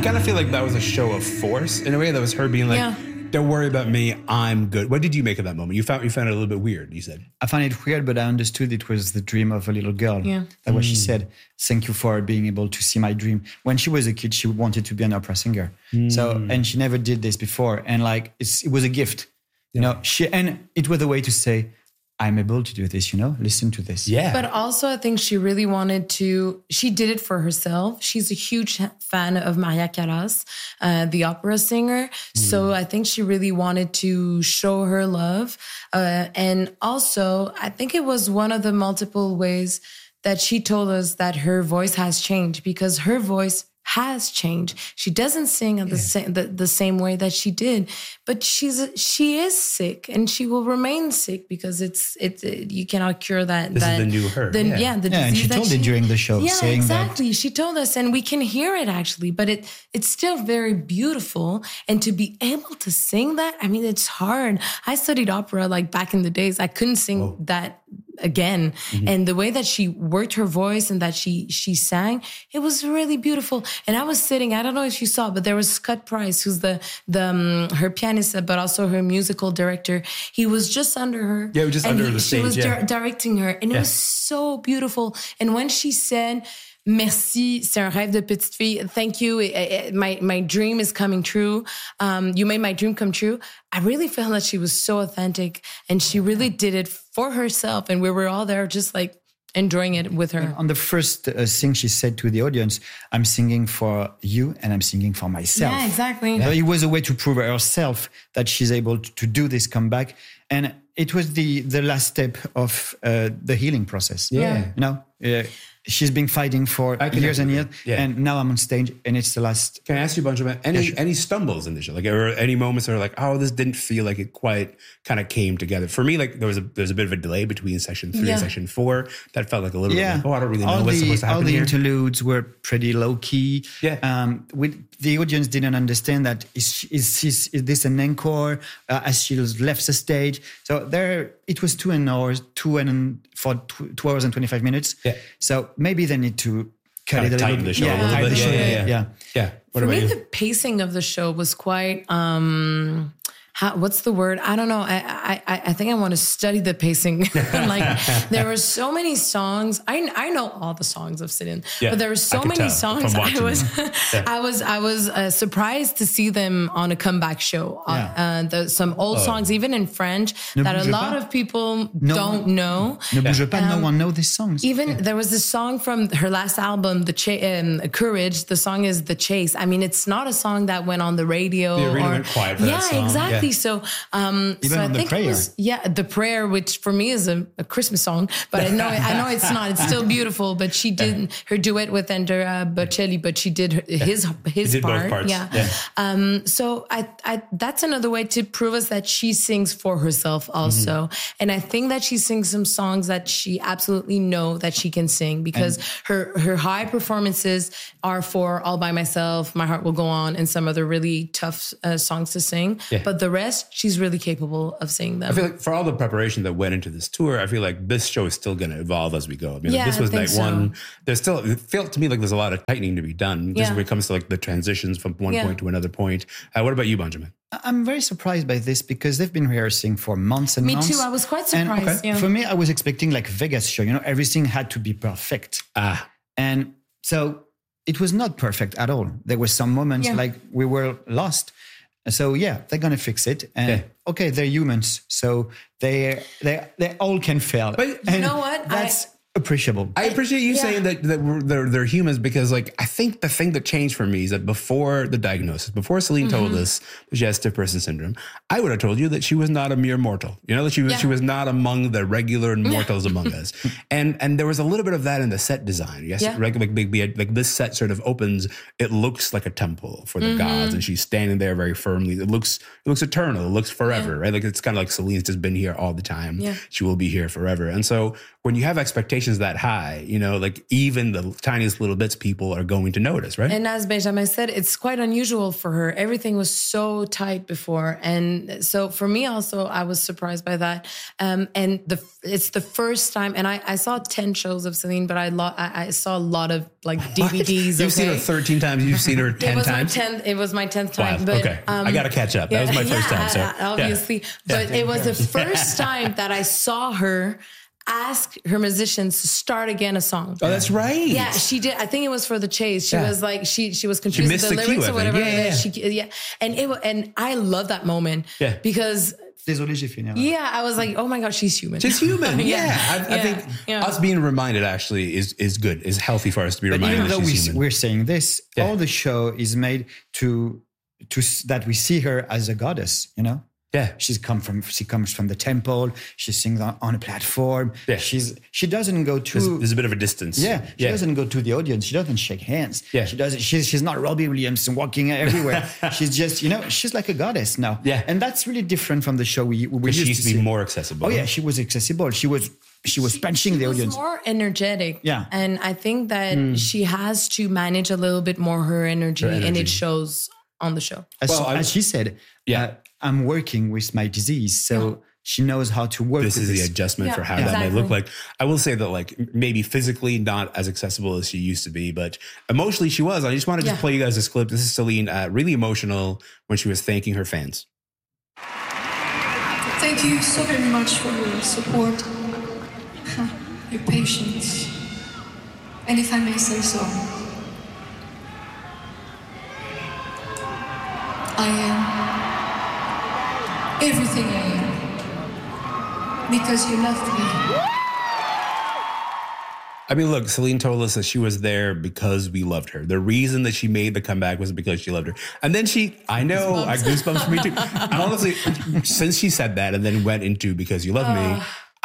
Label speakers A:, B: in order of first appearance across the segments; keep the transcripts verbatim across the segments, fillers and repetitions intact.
A: kind of feel like that was a show of force in a way. That was her being like,
B: Yeah.
A: don't worry about me, I'm good. What did you make of that moment? You found you found it a little bit weird, you said.
C: I found it weird, but I understood it was the dream of a little girl.
B: Yeah.
C: That's what she said. Thank you for being able to see my dream. When she was a kid, she wanted to be an opera singer. Mm. So, and she never did this before. And like, it's, it was a gift. Yeah. You know, she, and it was a way to say, I'm able to do this, you know, listen to this.
A: Yeah.
B: But also I think she really wanted to, she did it for herself. She's a huge fan of Maria Callas, uh, the opera singer. Mm. So I think she really wanted to show her love. Uh, and also I think it was one of the multiple ways that she told us that her voice has changed, because her voice has changed. She doesn't sing yeah. the same the, the same way that she did, but she's she is sick, and she will remain sick because it's it's it, you cannot cure that.
A: This
B: that,
A: is the new her.
B: The,
A: yeah.
B: yeah, the
C: yeah,
B: disease
C: and she
B: that
C: told
B: she,
C: it during the show.
B: Yeah,
C: saying
B: exactly.
C: That,
B: she told us, and we can hear it actually, but it it's still very beautiful. And to be able to sing that, I mean, it's hard. I studied opera like back in the days. I couldn't sing Whoa. that again. Mm-hmm. And the way that she worked her voice and that she she sang, it was really beautiful. And I was sitting, I don't know if you saw, but there was Scott Price, who's the the um, her pianist, but also her musical director. He was just under her.
A: Yeah, just under
B: he,
A: the stage.
B: She was
A: yeah.
B: di- directing her, and yeah. it was so beautiful. And when she said, "Merci, c'est un rêve de petite fille. Thank you. My my dream is coming true. Um, you made my dream come true." I really felt that she was so authentic, and she really did it for herself. And we were all there, just like enjoying it with her.
C: On the first uh, thing she said to the audience, "I'm singing for you, and I'm singing for myself."
B: Yeah, exactly.
C: So it was a way to prove herself that she's able to, to do this comeback, and it was the the last step of uh, the healing process.
A: Yeah,
C: you know. Uh, She's been fighting for years and years,
A: yeah.
C: and now I'm on stage, and it's the last.
A: Can I ask you a bunch of any
C: yeah, sure.
A: any stumbles in the show, like or any moments that are like, oh, this didn't feel like it quite kind of came together for me? Like there was a there's a bit of a delay between session three
B: yeah.
A: and session four that felt like a little
C: yeah.
A: bit like, oh, I don't really know
C: all
A: what's
C: the,
A: supposed to happen
C: All the
A: here.
C: interludes were pretty low key.
A: Yeah,
C: um, with the audience didn't understand that is is is, is this an encore uh, as she left the stage? So there, it was two and hours, two and for two, two hours and twenty five minutes.
A: Yeah,
C: so maybe they need to.
A: Kind of tighten the show
B: yeah.
A: a little bit. Yeah, yeah, yeah.
C: yeah.
A: yeah. What
B: For
A: about
B: me,
A: you?
B: the pacing of the show was quite. Um, how, what's the word? I don't know. I I I think I want to study the pacing. Like there were so many songs. I I know all the songs of Céline,
A: yeah,
B: but there were so many songs. I was yeah. I was I was uh, surprised to see them on a comeback show. Yeah. Uh, the, some old oh. songs, even in French, ne that a lot pas. of people no. don't know.
C: Ne bouge pas. Um, no one knows these songs.
B: Even
C: yeah.
B: there was this song from her last album, The Ch- um, Courage. The song is The Chase. I mean, it's not a song that went on the radio.
A: The arena
B: or,
A: went quiet for
B: yeah,
A: that song.
B: exactly. Yeah. So, um,
C: even
B: so
C: on
B: I
C: the
B: think
C: prayer.
B: it was, yeah, the prayer, which for me is a, a Christmas song, but I know, I know it's not. It's still beautiful. But she did her duet with Andrea Bocelli, but she did her, his his
A: did
B: part.
A: Both parts.
B: Yeah.
A: yeah.
B: Um, so I, I, that's another way to prove us that she sings for herself also, mm-hmm. and I think that she sings some songs that she absolutely know that she can sing, because and her her high performances are for All by Myself, My Heart Will Go On, and some other really tough uh, songs to sing. Yeah. But the rest, she's really capable of singing them.
A: I feel like for all the preparation that went into this tour, I feel like this show is still going to evolve as we go. I mean,
B: yeah,
A: like this was
B: I think
A: night
B: so.
A: one. There's still, it felt to me like there's a lot of tightening to be done just
B: yeah.
A: when it comes to like the transitions from one
B: yeah.
A: point to another point. Uh, what about you, Benjamin?
C: I'm very surprised by this because they've been rehearsing for months and
B: me
C: months.
B: Me too. I was quite surprised.
C: And, okay.
B: yeah.
C: For me, I was expecting like Vegas show. You know, everything had to be perfect.
A: Ah.
C: And so it was not perfect at all. There were some moments yeah. like we were lost. So yeah, they're gonna fix it. And yeah. okay, they're humans, so they they they all can fail.
B: But you
C: and
B: know what?
C: That's
B: I,
C: appreciable.
A: I appreciate you yeah. saying that that we're, they're they're humans, because like I think the thing that changed for me is that before the diagnosis, before Céline mm-hmm. told us that she has stiff person syndrome, I would have told you that she was not a mere mortal. You know, that she was yeah. she was not among the regular mortals yeah. among us. And and there was a little bit of that in the set design. Yes, yeah. like, like, like like this set sort of opens. It looks like a temple for the mm-hmm. gods, and she's standing there very firmly. It looks it looks eternal. It looks forever, yeah. right? Like it's kind of like Céline's just been here all the time.
B: Yeah.
A: She will be here forever. And so when you have expectations expectations that high, you know, like even the tiniest little bits people are going to notice, right?
B: And as Benjamin said, it's quite unusual for her. Everything was so tight before. And so for me also, I was surprised by that. Um, and the it's the first time, and I, I saw ten shows of Celine, but I, lo- I, I saw a lot of like D V Ds.
A: You've
B: okay?
A: seen her thirteen times. You've seen her ten
B: it was
A: times.
B: My tenth, it was my tenth time.
A: Wow.
B: But,
A: okay.
B: um,
A: I got to catch up. That
B: yeah,
A: was my first
B: yeah,
A: time. So
B: obviously.
A: Yeah.
B: But
A: Yeah.
B: it was the first time that I saw her ask her musicians to start again a song.
A: Oh, that's right.
B: Yeah, she did. I think it was for the Chase. She
A: Yeah.
B: was like, she she was confused
A: missed
B: with the,
A: the cue,
B: lyrics
A: I
B: or
A: think.
B: whatever.
A: Yeah, yeah,
B: She, yeah. And it wa- and I love that moment.
A: Yeah.
B: Because
C: Désolé, j'ai fait une erreur.
B: yeah, I was like, oh my God, she's human.
A: She's human. Yeah.
B: Yeah.
A: I, I
B: Yeah.
A: think
B: Yeah.
A: us being reminded actually is is good, is healthy for us to be
C: But
A: reminded
C: even
A: that
C: though we,
A: she's human.
C: we're saying this,
A: Yeah.
C: all the show is made to to s- that we see her as a goddess. You know,
A: Yeah.
C: she's come from she comes from the temple. She sings on, on a platform.
A: Yeah.
C: She's she doesn't go to
A: There's, there's a bit of a distance.
C: yeah. She
A: yeah.
C: doesn't go to the audience. She doesn't shake hands.
A: Yeah.
C: She doesn't. She's she's not Robbie Williams and walking everywhere. She's just you know she's like a goddess now.
A: Yeah.
C: And that's really different from the show we we
A: She
C: used
A: used
C: to
A: to be
C: see.
A: more accessible.
C: Oh yeah, she was accessible. She was she was punching the
B: She was
C: audience.
B: more energetic.
C: Yeah.
B: And I think that she has to manage a little bit more her energy,
A: Her
B: and
A: energy.
B: it shows on the show.
C: As,
A: Well, I-
C: as she said,
A: Yeah.
C: uh, I'm working with my disease, so she knows how to work
A: This
C: with
A: is the
C: this.
A: adjustment
B: Yeah,
A: for how that may
B: exactly.
A: look like. I will say that, like, maybe physically not as accessible as she used to be, but emotionally she was. I just want to just
B: Yeah.
A: play you guys this clip. This is Celine, uh, really emotional when she was thanking her fans.
D: Thank you so very much for your support, your patience, and if I may say so, I am everything I am because you loved me.
A: I mean, look, Celine told us that she was there because we loved her. The reason that she made the comeback was because she loved her. And then she, I know, I goosebumps for me too. And honestly, since she said that and then went into because you love me,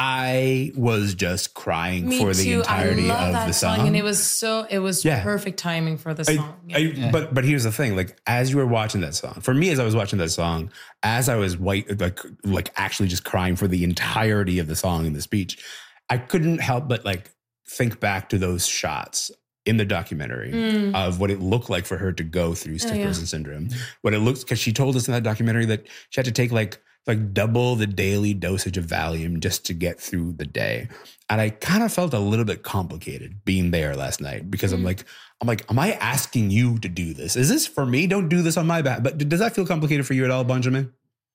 A: I was just crying
B: Me
A: for the
B: too.
A: entirety
B: I love
A: of
B: that
A: the song.
B: song, and it was so it was
A: Yeah.
B: perfect timing for the
A: I-
B: song. Yeah.
A: I- But but here's the thing: like as you were watching that song, for me, as I was watching that song, as I was white, like like actually just crying for the entirety of the song in the speech, I couldn't help but like think back to those shots in the documentary of what it looked like for her to go through stiff
B: Mm. Oh, yeah.
A: person syndrome. What it looks because she told us in that documentary that she had to take like like double the daily dosage of Valium just to get through the day. And I kind of felt a little bit complicated being there last night because I'm like, I'm like, am I asking you to do this? Is this for me? Don't do this on my back. But does that feel complicated for you at all, Benjamin?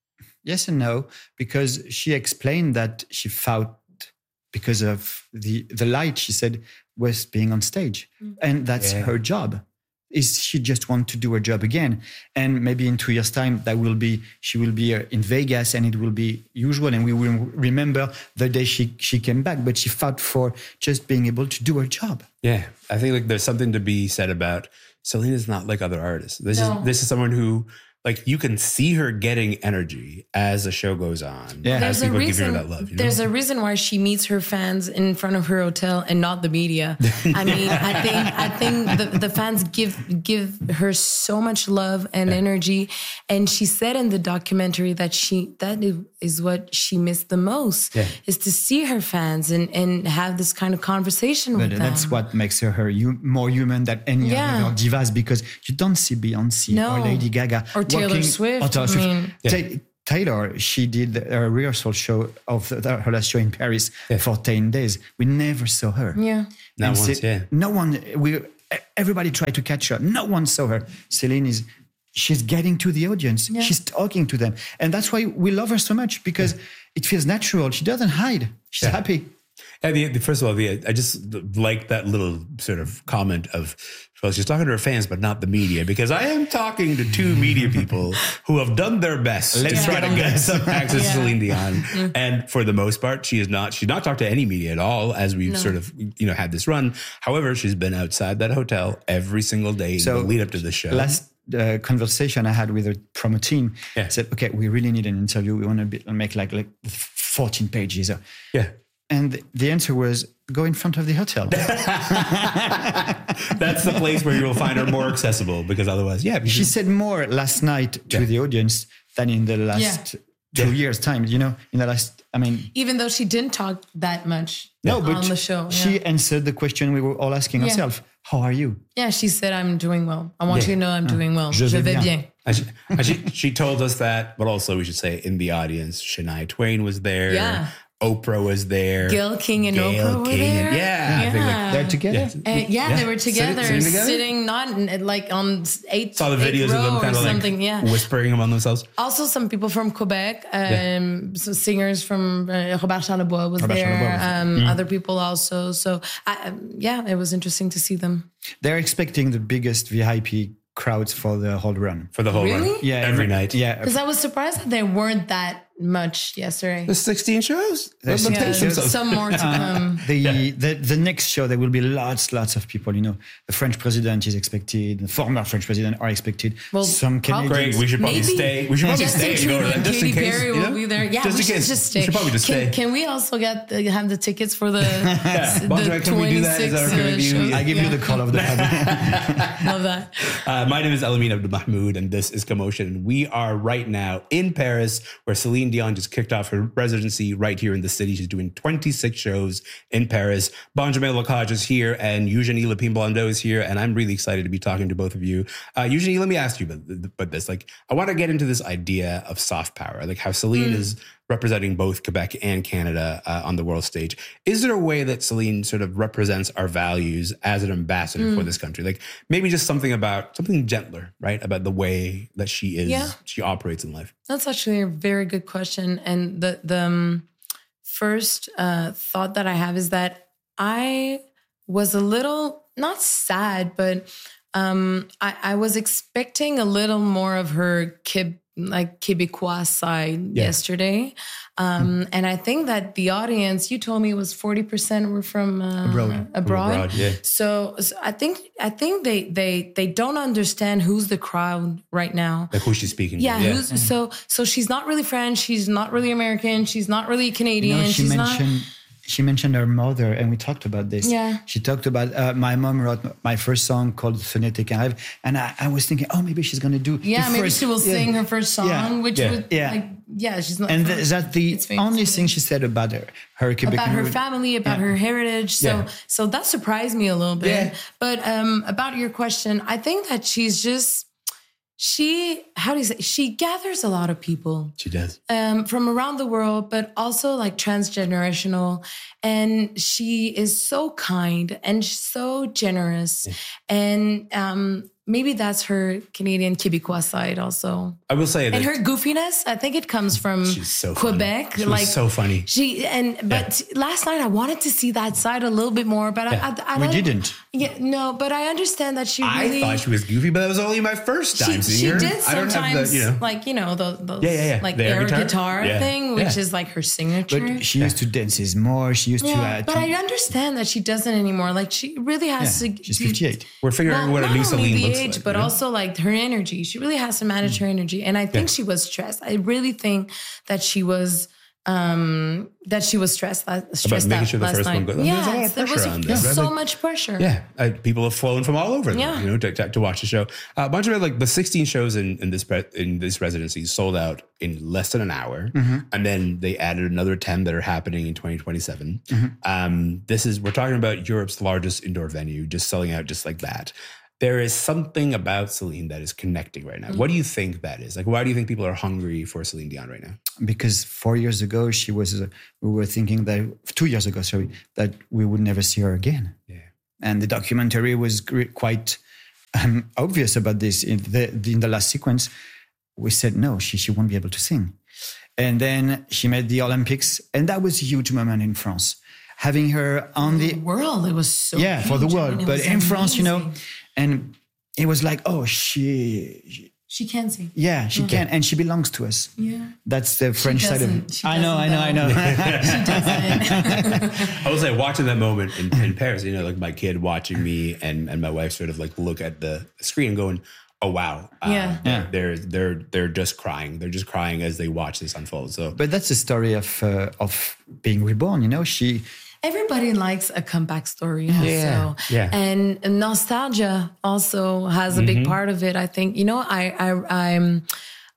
C: Yes and no, because she explained that she felt because of the the light, she said, was being on stage. And that's
A: Yeah.
C: her job. Is she just want to do her job again? And maybe in two years' time, that will be, she will be uh, in Vegas and it will be usual. And we will remember the day she, she came back, but she fought for just being able to do her job.
A: Yeah. I think like there's something to be said about Celine is not like other artists. This
B: No.
A: is this is someone who like you can see her getting energy as the show goes on.
C: Yeah.
A: As
B: There's a
A: people give
B: reason.
A: her that love. You know?
B: There's a reason why she meets her fans in front of her hotel and not the media. I mean, I think I think the, the fans give give her so much love and energy. And she said in the documentary that she that is what she missed the most
A: Yeah.
B: is to see her fans and and have this kind of conversation
C: But
B: with them.
C: that's what makes her, her hu- more human than any
B: Yeah.
C: other divas, because you don't see Beyonce
B: No.
C: or Lady Gaga
B: Or Taylor Swift,
C: or Taylor
B: I
C: Swift.
B: mean-
C: Ta- Taylor, she did a rehearsal show of the, her last show in Paris for ten days. We never saw her.
B: Yeah.
A: Not
C: And
A: once,
C: Ce-
A: yeah.
C: No one, we, everybody tried to catch her. No one saw her. Celine is, she's getting to the audience.
B: Yeah.
C: She's talking to them. And that's why we love her so much, because it feels natural. She doesn't hide. She's
A: Yeah.
C: happy.
A: And the, the, first of all, the, I just like that little sort of comment of, well, she's talking to her fans, but not the media, because I am talking to two media people who have done their best
C: Let's
A: to try
C: get
A: to
C: on
A: get
C: this.
A: some access to
B: Yeah.
A: Celine Dion. And for the most part, she is not, she's not talked to any media at all as we've sort of, you know, had this run. However, she's been outside that hotel every single day
C: So,
A: in the lead up to the show.
C: Last uh, conversation I had with the promo team,
A: Yeah.
C: I said, okay, we really need an interview. We want to be, make like, like fourteen pages.
A: yeah.
C: And the answer was, go in front of the hotel.
A: That's the place where you will find her more accessible, because otherwise, yeah.
C: She said more last night to
A: Yeah.
C: the audience than in the last two
A: Yeah.
C: years time, you know, in the last, I mean,
B: Even though she didn't talk that much
C: no,
B: on
C: but
B: the show.
C: she
B: yeah.
C: answered the question we were all asking
B: Yeah.
C: ourselves. How are you?
B: yeah, she said, I'm doing well. I want
A: Yeah.
B: you to know I'm doing well.
C: Je
B: Je
C: vais
B: vais
C: bien.
B: bien.
A: And she, and she, she told us that, but also we should say in the audience, Shania Twain was there.
B: Yeah.
A: Oprah was there.
B: Gayle King and
A: Gayle
B: Oprah were
A: King
B: there.
A: and- yeah, I think, like,
C: They're together?
A: Yeah.
B: Uh, yeah, they were
A: Sitting-
B: together,
A: sitting
B: sitting,
A: together?
B: not in, like on eight.
A: Saw the
B: eighth
A: videos of
B: row
A: them
B: or
A: kind of like
B: something. Yeah.
A: whispering among themselves.
B: Also, some people from Quebec, um, some singers from uh, Robert Charlebois was
C: Robert
B: there.
C: Charlebois was
B: Um, Other people also. So, I, um, yeah, it was interesting to see them.
C: They're expecting the biggest V I P crowds for the whole run.
A: For the whole
B: Really?
A: run.
C: Yeah,
A: Every night.
C: Yeah,
B: Because I was surprised that there weren't that much yesterday.
A: The sixteen shows.
C: There's
A: Let them
B: Yeah,
A: pace
B: there's
A: themselves.
B: some more to come.
C: the, the the next show there will be lots lots of people. You know, the French president is expected. The former French president are expected.
B: Well,
C: some
B: probably-
C: Canadians.
A: Great. We should probably
B: Maybe
A: stay. We should probably
B: Justin
A: stay and go to
B: Trudeau
A: that
B: and
A: just in
B: Katy
A: case.
B: Perry
A: you
B: will
A: know?
B: be there. Yeah,
A: just
B: we
A: in
B: should
A: case.
B: just stay.
A: We should probably just
B: can,
A: stay.
B: can we also get the, have the tickets for the,
A: Yeah. Bon
B: the
A: Jovi, can we do that? Is that okay with you?
B: shows?
C: I give
B: Yeah.
C: you the call of the public.
B: Love that.
A: Uh, my name is Elamine Abdul Mahmoud, and this is Commotion. We are right now in Paris, where Celine Dion just kicked off her residency right here in the city. She's doing twenty-six shows in Paris. Benjamin Lacage is here, and Eugenie Lepine Blondeau is here, and I'm really excited to be talking to both of you. Uh, Eugenie, let me ask you about, about this. Like, I want to get into this idea of soft power, like how Celine mm. is representing both Quebec and Canada uh, on the world stage. Is there a way that Celine sort of represents our values as an ambassador mm. for this country? Like maybe just something about something gentler, right? About the way that she is,
B: yeah.
A: she operates in life.
B: That's actually a very good question. And the, the um, first uh, thought that I have is that I was a little, not sad, but um, I, I was expecting a little more of her kib, like Québécois side yeah. yesterday. Um, and I think that the audience, you told me it was forty percent were from uh,
C: abroad.
B: abroad.
A: abroad yeah.
B: so, so I think I think they they they don't understand who's the crowd right now.
A: Like who she's speaking
B: yeah,
A: to. Yeah.
B: Who's, mm-hmm. so so she's not really French, she's not really American, she's not really Canadian.
C: You know, she
B: she's
C: mentioned
B: not,
C: she mentioned her mother, and we talked about this.
B: Yeah.
C: She talked about uh, my mom wrote my first song called "Ce n'était qu'un rêve," and I, I was thinking, oh, maybe she's gonna do.
B: Yeah,
C: the
B: maybe
C: first,
B: she will
C: yeah.
B: sing her first song,
C: yeah.
B: which
A: yeah.
B: would
C: yeah.
B: like yeah, she's not.
C: And
B: French.
C: that's the only thing she said about her, her Quebec
B: about her family, about
C: yeah.
B: her heritage. So,
A: Yeah.
B: so that surprised me a little bit.
A: Yeah.
B: But um, about your question, I think that she's just she. How do you say? She gathers a lot of people.
A: She does.
B: Um, from around the world, but also like transgenerational. And she is so kind and so generous. Yeah. And um, maybe that's her Canadian Québécois side also.
A: I will say that.
B: And her goofiness, I think it comes from
A: she's so
B: Quebec.
A: Funny. She
B: like
A: was so funny.
B: She and but yeah. last night I wanted to see that side a little bit more, but yeah. I, I, I
C: we didn't.
B: Yeah, no, but I understand that she.
A: I
B: really,
A: thought she was goofy, but that was only my first time
B: she,
A: seeing her.
B: She did sometimes,
A: I don't have the, you know.
B: like you know, those, those
A: yeah, yeah, yeah.
B: like
A: the
B: air,
A: air guitar,
B: guitar
A: yeah.
B: thing, which
A: yeah.
B: is like her signature.
C: But she used to dances more. She used
B: yeah,
C: to. Uh,
B: but
C: to,
B: I understand that she doesn't anymore. Like she really has
C: yeah,
B: to.
C: She's fifty-eight.
A: We're figuring out
B: well,
A: what a new
B: not only
A: Celine
B: the
A: looks
B: age,
A: like,
B: but
A: you know?
B: also like her energy. She really has to manage her energy, and I think
A: yeah.
B: she was stressed. I really think that she was. Um, that she was stressed. Stressed
A: About making
B: out
A: sure the
B: last
A: first
B: night.
A: one goes.
B: Yeah,
A: There's a lot of
B: there
A: pressure
B: was
A: on this. Right?
B: so
A: Like,
B: much pressure.
A: Yeah, uh, people have flown from all over,
B: Yeah.
A: you know, to, to, to watch the show. Uh, a bunch of it, like the sixteen shows in, in this pre- in this residency sold out in less than an hour,
C: mm-hmm.
A: and then they added another ten that are happening in twenty twenty-seven.
C: Mm-hmm.
A: Um, this is we're talking about Europe's largest indoor venue, just selling out just like that. There is something about Celine that is connecting right now. Mm-hmm. What do you think that is? Like, why do you think people are hungry for Celine Dion right now?
C: Because four years ago, she was, uh, we were thinking that, two years ago, sorry, that we would never see her again.
A: Yeah.
C: And the documentary was quite um, obvious about this. In the, in the last sequence, we said, no, she, she won't be able to sing. And then she made the Olympics, and that was a huge moment in France. Having her on the,
B: the world, it was so
C: yeah,
B: huge.
C: for the world.
B: I mean,
C: but in
B: amazing.
C: France, you know, and it was like, oh, she, she
B: She can sing.
C: yeah, she yeah. can, and she belongs to us.
B: Yeah,
C: that's the French side of it.
B: She
C: I know, I know, I know.
B: She doesn't.
A: I was like watching that moment in, in Paris. You know, like my kid watching me and and my wife sort of like look at the screen, going, "Oh wow, uh,
B: yeah,
C: yeah."
A: They're they're they're just crying. They're just crying as they watch this unfold." So,
C: but that's the story of uh, of being reborn. You know, she.
B: Everybody likes a comeback story also.
A: Yeah, yeah.
B: And nostalgia also has a big
A: mm-hmm.
B: part of it, I think. You know, I, I, I'm,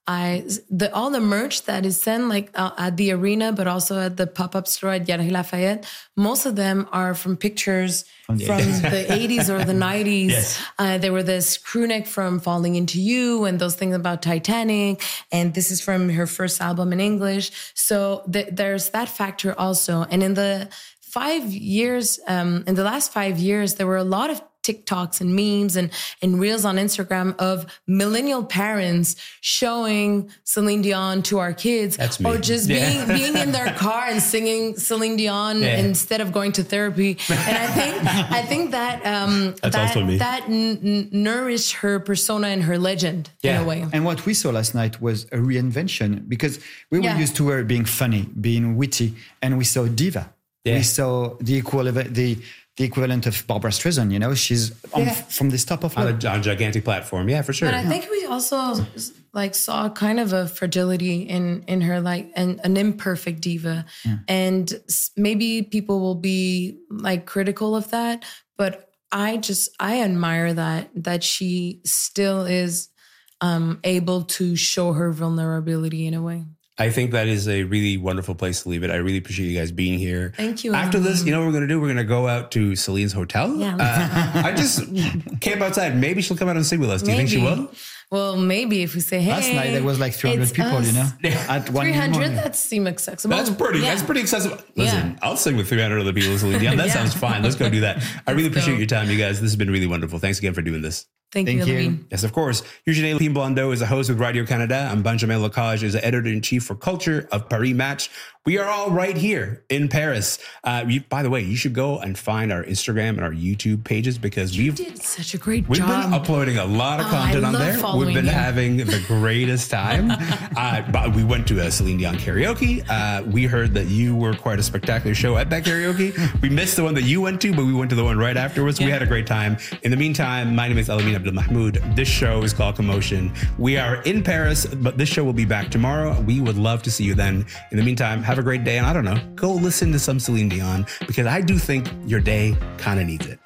B: I the all the merch that is sent like uh, at the arena, but also at the pop-up store at Galerie Lafayette, most of them are from pictures from the, from the eighties or the nineties.
A: Yes.
B: Uh, there were this crew neck from Falling Into You and those things about Titanic. And this is from her first album in English. So th- there's that factor also. And in the five years, um, in the last five years, there were a lot of TikToks and memes and, and reels on Instagram of millennial parents showing Celine Dion to our kids.
A: That's me.
B: Or just
A: Yeah.
B: being being in their car and singing Celine Dion
A: Yeah.
B: instead of going to therapy. And I think I think that um,
A: That's
B: that,
A: also me.
B: that n- n- nourished her persona and her legend
A: Yeah.
B: in a way.
C: And what we saw last night was a reinvention, because we were
B: Yeah.
C: used to her being funny, being witty, and we saw diva.
A: Yeah.
C: We saw the equivalent, the the equivalent of Barbara Streisand. You know, she's on,
B: Yeah.
C: from this top of
A: On
C: her.
A: a, on a gigantic platform. Yeah, for sure.
B: But I think we also like saw kind of a fragility in in her, like an, an imperfect diva, and s- maybe people will be like critical of that. But I just I admire that that she still is um, able to show her vulnerability in a way.
A: I think that is a really wonderful place to leave it. I really appreciate you guys being here.
B: Thank you.
A: After this, you know what we're going to do? We're going to go out to Celine's hotel.
B: Yeah.
A: Uh, I just camp outside. Maybe she'll come out and sing with us. Do you think she
B: Maybe.
A: will?
B: Well, maybe if we say, hey,
C: Last night there was like three hundred
B: it's
C: people,
B: us.
C: you know, at one in
B: three
C: the
B: hundred,
C: morning.
B: that seems accessible.
A: That's pretty.
B: Yeah.
A: That's pretty accessible. Listen,
B: Yeah.
A: I'll sing with three hundred other people. Celine Dion. That
B: Yeah.
A: sounds fine. Let's go do that. I really
B: Let's
A: appreciate
B: go.
A: your time, you guys. This has been really wonderful. Thanks again for doing this.
B: Thank,
C: Thank
B: you,
C: you.
B: Levine.
A: Yes, of course. Eugene Pim Blondeau is a host with Radio Canada, and Benjamin Lacage is the editor-in-chief for culture of Paris Match. We are all right here in Paris. Uh, you, by the way, you should go and find our Instagram and our YouTube pages, because
B: You
A: we've
B: did such a great
A: We've
B: job.
A: been uploading a lot of
B: Oh,
A: content
B: I
A: on
B: love
A: there. We've
B: following
A: been
B: you.
A: having the greatest time. uh, but we went to a Celine Dion karaoke. Uh, we heard that you were quite a spectacular show at that karaoke. We missed the one that you went to, but we went to the one right afterwards. We
B: Yeah.
A: had a great time. In the meantime, my name is Elamine Abdel Mahmoud. This show is called Commotion. We are in Paris, but this show will be back tomorrow. We would love to see you then. In the meantime, have a great day. And I don't know, go listen to some Celine Dion, because I do think your day kind of needs it.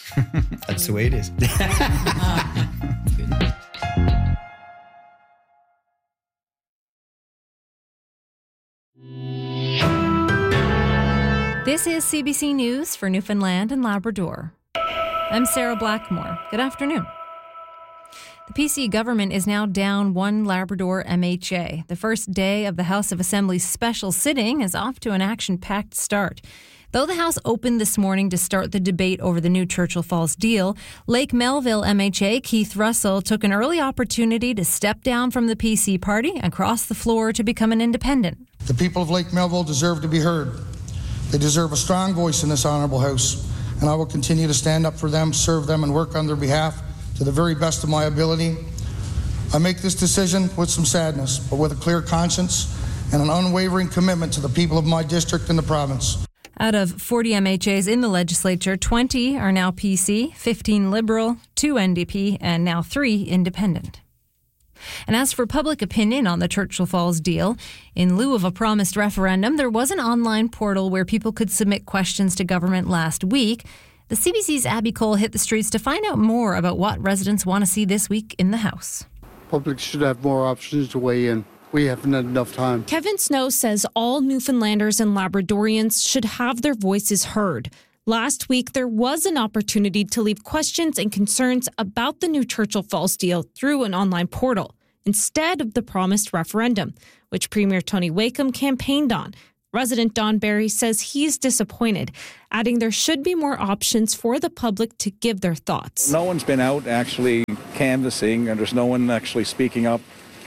C: That's the way it is.
E: This is C B C News for Newfoundland and Labrador. I'm Sarah Blackmore. Good afternoon. The P C government is now down one Labrador M H A. The first day of the House of Assembly's special sitting is off to an action-packed start. Though the House opened this morning to start the debate over the new Churchill Falls deal, Lake Melville M H A Keith Russell took an early opportunity to step down from the P C party and cross the floor to become an independent.
F: The people of Lake Melville deserve to be heard. They deserve a strong voice in this honourable House, and I will continue to stand up for them, serve them, and work on their behalf to the very best of my ability. I make this decision with some sadness, but with a clear conscience and an unwavering commitment to the people of my district and the province.
E: Out of forty M H As in the legislature, twenty are now P C, fifteen Liberal, two N D P, and now three Independent. And as for public opinion on the Churchill Falls deal, in lieu of a promised referendum, there was an online portal where people could submit questions to government last week. The C B C's Abby Cole hit the streets to find out more about what residents want to see this week in the House.
G: Public should have more options to weigh in. We haven't had enough time.
H: Kevin Snow says all Newfoundlanders and Labradorians should have their voices heard. Last week, there was an opportunity to leave questions and concerns about the new Churchill Falls deal through an online portal, instead of the promised referendum, which Premier Tony Wakeham campaigned on. Resident Don Barry says he's disappointed, adding there should be more options for the public to give their thoughts.
I: No one's been out actually canvassing, and there's no one actually speaking up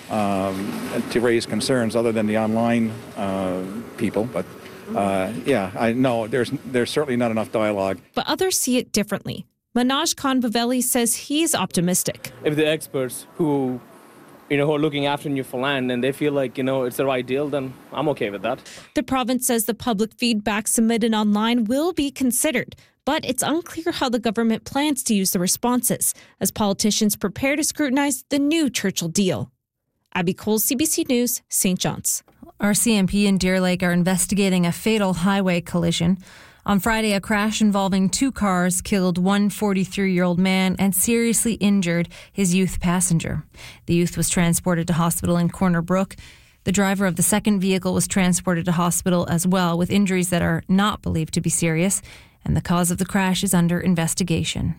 I: um, to raise concerns other than the online uh, people. But uh, yeah, I know there's there's certainly not enough dialogue.
H: But others see it differently. Manoj Khanbavelli says he's optimistic.
J: If the experts who, you know, who are looking after Newfoundland and they feel like, you know, it's the right deal, then I'm okay with that.
H: The province says the public feedback submitted online will be considered, but it's unclear how the government plans to use the responses as politicians prepare to scrutinize the new Churchill deal. Abby Cole, C B C News, Saint John's.
E: R C M P and Deer Lake are investigating a fatal highway collision. On Friday, a crash involving two cars killed one forty-three-year-old man and seriously injured his youth passenger. The youth was transported to hospital in Corner Brook. The driver of the second vehicle was transported to hospital as well with injuries that are not believed to be serious, and the cause of the crash is under investigation.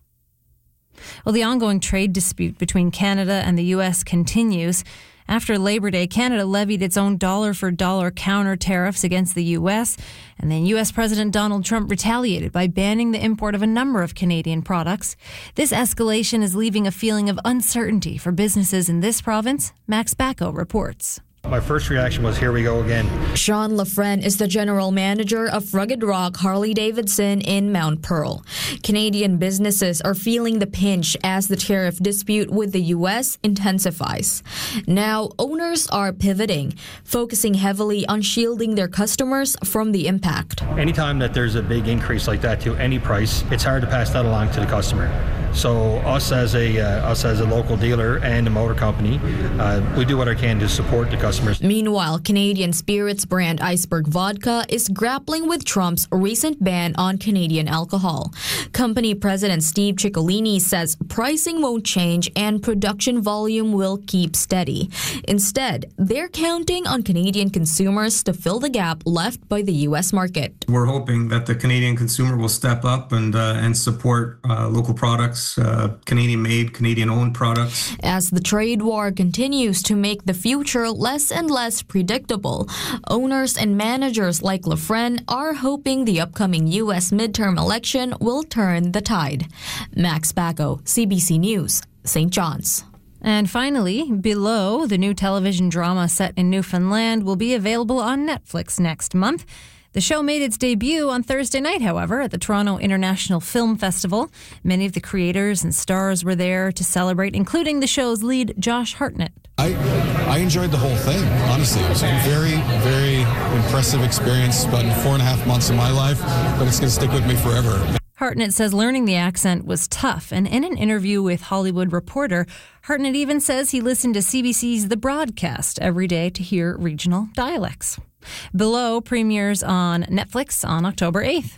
E: Well, the ongoing trade dispute between Canada and the U S continues. After Labor Day, Canada levied its own dollar-for-dollar counter tariffs against the U S, and then U S President Donald Trump retaliated by banning the import of a number of Canadian products. This escalation is leaving a feeling of uncertainty for businesses in this province. Max Bacco reports.
K: My first reaction was, here we go again.
L: Sean Lafren is the general manager of Rugged Rock Harley-Davidson in Mount Pearl. Canadian businesses are feeling the pinch as the tariff dispute with the U S intensifies. Now, owners are pivoting, focusing heavily on shielding their customers from the impact.
K: Anytime that there's a big increase like that to any price, it's hard to pass that along to the customer. So us as a uh, us as a local dealer and a motor company, uh, we do what I can to support the customers.
L: Meanwhile, Canadian spirits brand Iceberg Vodka is grappling with Trump's recent ban on Canadian alcohol. Company president Steve Ciccolini says pricing won't change and production volume will keep steady. Instead, they're counting on Canadian consumers to fill the gap left by the U S market.
M: We're hoping that the Canadian consumer will step up and uh, and support uh, local products. Uh, Canadian-made, Canadian-owned products.
L: As the trade war continues to make the future less and less predictable, owners and managers like Lafren are hoping the upcoming U S midterm election will turn the tide. Max Bacco, C B C News, Saint John's.
E: And finally, Below, the new television drama set in Newfoundland, will be available on Netflix next month. The show made its debut on Thursday night, however, at the Toronto International Film Festival. Many of the creators and stars were there to celebrate, including the show's lead, Josh Hartnett.
N: I I enjoyed the whole thing, honestly. It was a very, very impressive experience, about four and a half months of my life, but it's going to stick with me forever.
E: Hartnett says learning the accent was tough, and in an interview with Hollywood Reporter, Hartnett even says he listened to C B C's The Broadcast every day to hear regional dialects. Below premieres on Netflix on October eighth.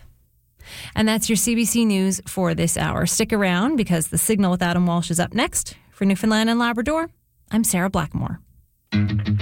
E: And that's your C B C News for this hour. Stick around because The Signal with Adam Walsh is up next. For Newfoundland and Labrador, I'm Sarah Blackmore.